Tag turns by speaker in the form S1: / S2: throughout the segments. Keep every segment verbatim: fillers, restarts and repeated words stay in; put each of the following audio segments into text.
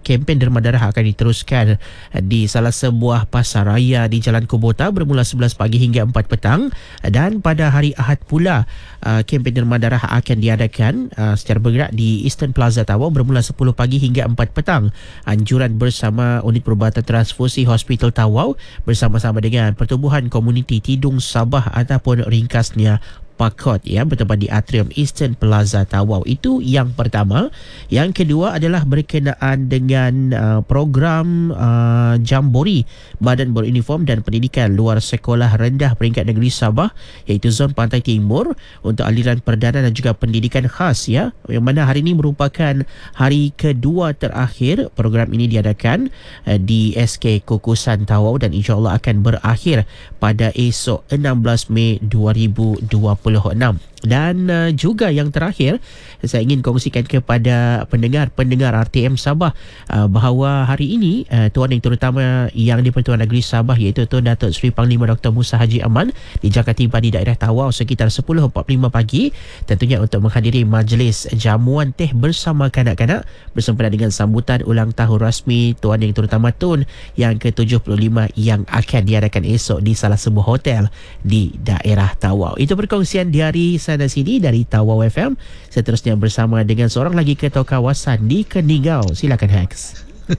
S1: kempen derma darah akan diteruskan di salah sebuah pasar raya di Jalan Kubota bermula sebelas pagi hingga empat petang, dan pada hari Ahad pula uh, kempen derma darah akan diadakan uh, secara bergerak di Eastern Plaza Tawau bermula sepuluh pagi hingga empat petang. Anjuran bersama Unit Perubatan Transfusi Hospital Tawau bersama-sama dengan Pertubuhan Komuniti Tidung Sabah ataupun ringkasnya Pakot ya, bertempat di atrium Eastern Plaza Tawau. Itu yang pertama. Yang kedua adalah berkenaan dengan uh, program uh, Jambori Badan Beruniform dan Pendidikan Luar Sekolah Rendah Peringkat Negeri Sabah, iaitu Zon Pantai Timur, untuk aliran perdana dan juga pendidikan khas ya, yang mana hari ini merupakan hari kedua terakhir program ini diadakan uh, di S K Kukusan Tawau, dan insya-Allah akan berakhir pada esok enam belas Mei dua ribu dua puluh enam. Dan uh, juga yang terakhir, saya ingin kongsikan kepada pendengar-pendengar R T M Sabah uh, bahawa hari ini uh, Tuan Yang Terutama Yang di-Pertuan Negeri Sabah, iaitu Tun Datuk Seri Panglima Doktor Musa Haji Aman, dijangka tiba di daerah Tawau sekitar sepuluh empat puluh lima pagi, tentunya untuk menghadiri majlis jamuan teh bersama kanak-kanak bersempena dengan sambutan ulang tahun rasmi Tuan Yang Terutama Tun yang ke tujuh puluh lima yang akan diadakan esok di salah sebuah hotel di daerah Tawau. Itu perkongsian di hari sana sini dari Tawau F M. Seterusnya bersama dengan seorang lagi ketua kawasan di Keningau. Silakan Hex.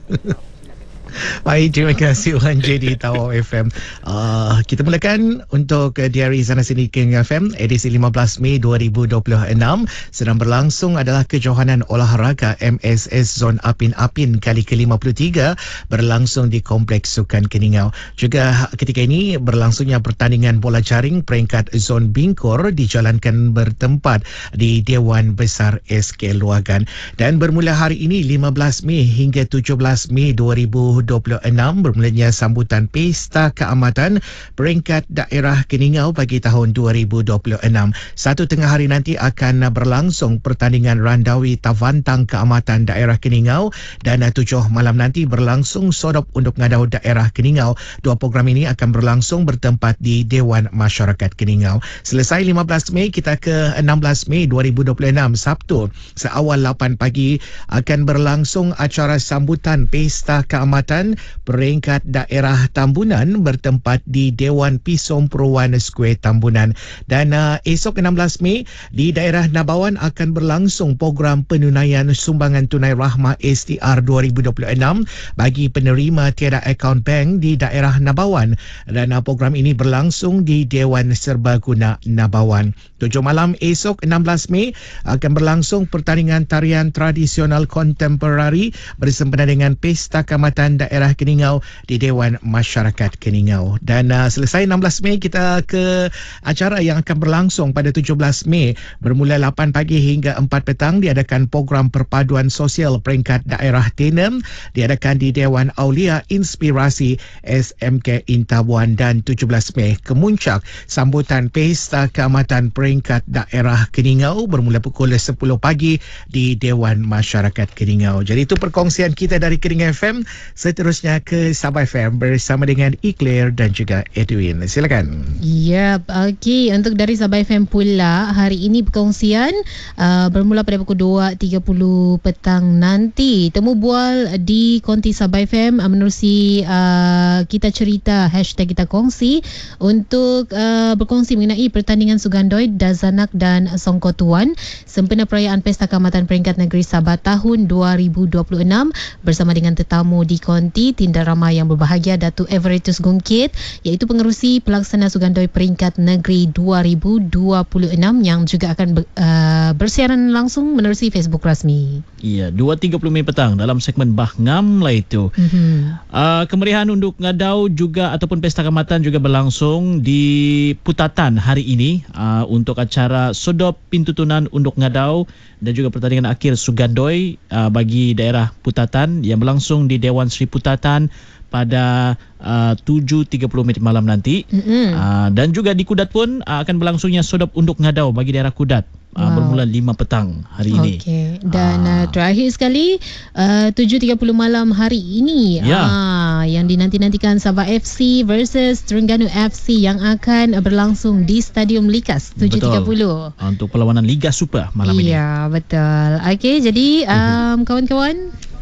S2: Baik, terima kasih Wan J di Tawau F M. Uh, kita mulakan untuk uh, Diari Sana Sini Keningau F M edisi lima belas Mei dua ribu dua puluh enam. Sedang berlangsung adalah kejohanan olahraga M S S Zon Apin Apin kali ke lima puluh tiga berlangsung di Kompleks Sukan Keningau. Juga ketika ini berlangsungnya pertandingan bola jaring peringkat Zon Bingkor dijalankan bertempat di Dewan Besar S K Luagan. Dan bermula hari ini lima belas Mei hingga tujuh belas Mei dua ribu dua puluh enam bermulanya sambutan Pesta Keamatan peringkat daerah Keningau bagi tahun dua ribu dua puluh enam. Satu tengah hari nanti akan berlangsung pertandingan Randawi Tavantang Keamatan daerah Keningau, dan tujuh malam nanti berlangsung Sodop untuk Ngadau daerah Keningau. Dua program ini akan berlangsung bertempat di Dewan Masyarakat Keningau. Selesai lima belas Mei, kita ke enam belas Mei dua ribu dua puluh enam, Sabtu seawal lapan pagi akan berlangsung acara sambutan Pesta Keamatan peringkat daerah Tambunan bertempat di Dewan Pisom Peruan Square Tambunan. Dan uh, esok enam belas Mei di daerah Nabawan akan berlangsung program penunaian sumbangan tunai rahmah S T R dua ribu dua puluh enam bagi penerima tiada akaun bank di daerah Nabawan, dan uh, program ini berlangsung di Dewan Serbaguna Nabawan. Tujuh malam esok enam belas Mei akan berlangsung pertandingan tarian tradisional kontemporari bersempena dengan Pesta Keamatan daerah Keningau di Dewan Masyarakat Keningau. Dan uh, selesai enam belas Mei, kita ke acara yang akan berlangsung pada tujuh belas Mei bermula lapan pagi hingga empat petang. Diadakan program perpaduan sosial peringkat daerah Tenem, diadakan di Dewan Aulia Inspirasi S M K Intabuan. Dan tujuh belas Mei kemuncak sambutan Pesta Keamatan peringkat daerah Keningau bermula pukul sepuluh pagi di Dewan Masyarakat Keningau. Jadi itu perkongsian kita dari Keningau F M. Seterusnya ke Sabah F M bersama dengan Eclair dan juga Edwin. Silakan.
S3: Yep, okey. Untuk dari Sabah F M pula, hari ini perkongsian uh, bermula pada pukul dua tiga puluh petang nanti. Temu bual di konti Sabah F M uh, menerusi uh, kita cerita hashtag kita kongsi untuk uh, berkongsi mengenai pertandingan Sugandoi, Dazanak dan Songkotuan sempena perayaan Pesta Keamatan Peringkat Negeri Sabah tahun dua ribu dua puluh enam bersama dengan tetamu di konti Tinda Ramai yang berbahagia Datuk Everetus Gungkit, iaitu pengerusi pelaksana Sugandoi Peringkat Negeri dua ribu dua puluh enam yang juga akan ber, uh, bersiaran langsung menerusi Facebook rasmi.
S4: Ya, dua tiga puluh Mei petang dalam segmen Bah Ngam lah itu. Mm-hmm. Uh, kemeriahan untuk Ngadau juga ataupun Pesta Keamatan juga berlangsung di Putatan hari ini uh, untuk acara Sodop Pintu Tunan untuk Ngadau dan juga pertandingan akhir Sugandoi uh, bagi daerah Putatan yang berlangsung di Dewan Sri Putatan pada uh, tujuh tiga puluh minit malam nanti. Mm-hmm. Uh, dan juga di Kudat pun uh, akan berlangsungnya Sodop untuk Ngadau bagi daerah Kudat. Uh, wow. Bermula lima petang hari ini.
S3: Okey. Dan uh, terakhir sekali uh, tujuh tiga puluh malam hari ini
S4: ya.
S3: uh, yang dinanti-nantikan Sabah F C versus Terengganu F C yang akan berlangsung di Stadium Likas tujuh tiga puluh.
S4: Untuk perlawanan Liga Super malam
S3: ya,
S4: ini.
S3: Ya, betul. Okey, jadi um, kawan-kawan